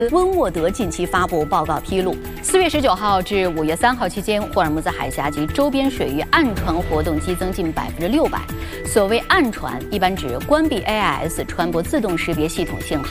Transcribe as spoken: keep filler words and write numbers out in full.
温沃德近期发布报告披露，四月十九号至五月三号期间，霍尔木兹海峡及周边水域暗船活动激增近百分之六百。所谓暗船，一般指关闭 A I S 船舶自动识别系统信号。